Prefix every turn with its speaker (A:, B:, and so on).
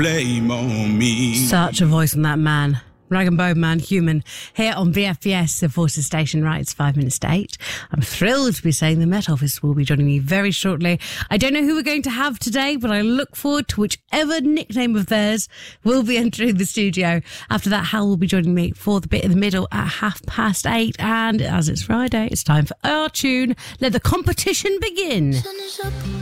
A: Blame on me.
B: Such a voice on that man. Rag and Bone Man, Human, here on VFBS, the Forces Station. Right, it's 5 minutes to 8. I'm thrilled to be saying the Met Office will be joining me very shortly. I don't know who we're going to have today, but I look forward to whichever nickname of theirs will be entering the studio. After that, Hal will be joining me for the bit in the middle at 8:30. And as it's Friday, it's time for our tune. Let the competition begin.